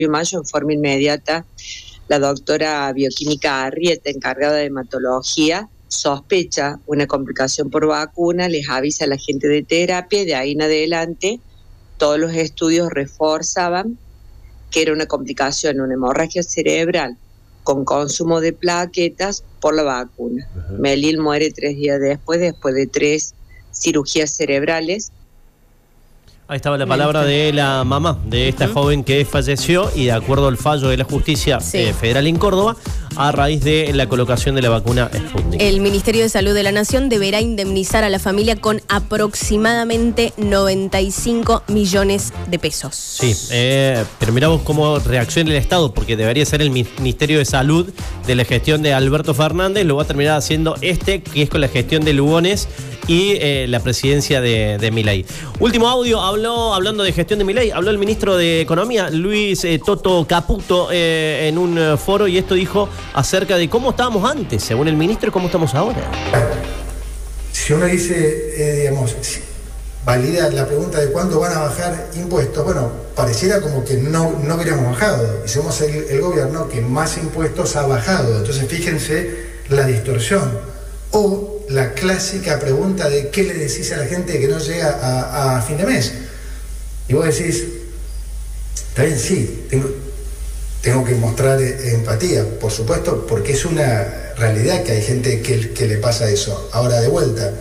de mayo, en forma inmediata, la doctora bioquímica Arrieta, encargada de hematología, sospecha una complicación por vacuna, les avisa a la gente de terapia y de ahí en adelante todos los estudios reforzaban que era una complicación, una hemorragia cerebral con consumo de plaquetas por la vacuna. Melil muere 3 días después de 3 cirugías cerebrales. Ahí estaba la palabra de la mamá de esta joven que falleció y de acuerdo al fallo de la justicia federal en Córdoba, a raíz de la colocación de la vacuna Sputnik. El Ministerio de Salud de la Nación deberá indemnizar a la familia con aproximadamente 95 millones de pesos. Sí, pero miramos cómo reacciona el Estado, porque debería ser el Ministerio de Salud de la gestión de Alberto Fernández, lo va a terminar haciendo que es con la gestión de Lugones y la presidencia de Milei. Último audio, hablando de gestión de Milei, habló el ministro de Economía, Luis Toto Caputo, en un foro, y esto dijo acerca de cómo estábamos antes, según el ministro, y cómo estamos ahora. Si uno dice, valida la pregunta de cuándo van a bajar impuestos, bueno, pareciera como que no hubiéramos bajado, y somos el gobierno que más impuestos ha bajado. Entonces fíjense la distorsión. O la clásica pregunta de ¿qué le decís a la gente que no llega a fin de mes? Y vos decís, está bien, sí, tengo que mostrar empatía, por supuesto, porque es una realidad que hay gente que le pasa eso. Ahora, de vuelta,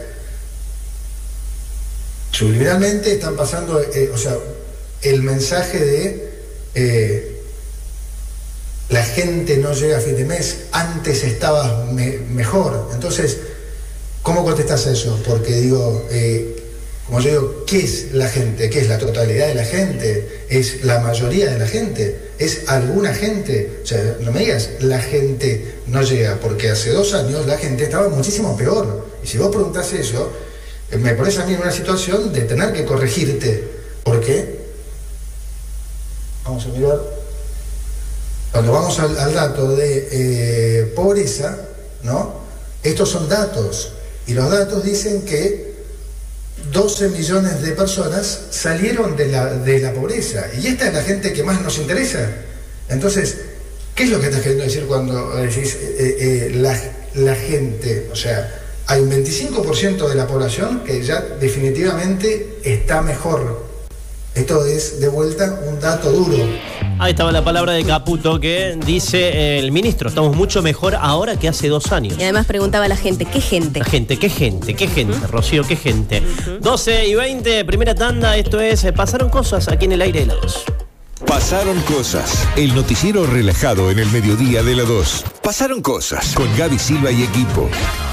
subliminalmente están pasando, el mensaje de la gente no llega a fin de mes, antes estaba mejor. Entonces, ¿cómo contestás eso? Porque digo, como yo digo, ¿qué es la gente? ¿Qué es la totalidad de la gente? ¿Es la mayoría de la gente? ¿Es alguna gente? O sea, no me digas, la gente no llega, porque hace 2 años la gente estaba muchísimo peor. Y si vos preguntás eso, me pones a mí en una situación de tener que corregirte. ¿Por qué? Vamos a mirar. Cuando vamos al dato de pobreza, ¿no? Estos son datos, y los datos dicen que 12 millones de personas salieron de la pobreza, y esta es la gente que más nos interesa. Entonces, ¿qué es lo que estás queriendo decir cuando decís la gente? O sea, hay un 25% de la población que ya definitivamente está mejor. Esto es, de vuelta, un dato duro. Ahí estaba la palabra de Caputo que dice el ministro, estamos mucho mejor ahora que hace 2 años. Y además preguntaba a la gente, ¿qué gente? La gente, ¿qué gente? ¿Qué gente? Rocío, ¿qué gente? 12:20, primera tanda, esto es Pasaron Cosas aquí en el aire de la 2. Pasaron Cosas, el noticiero relajado en el mediodía de la 2. Pasaron Cosas con Gaby Silva y equipo.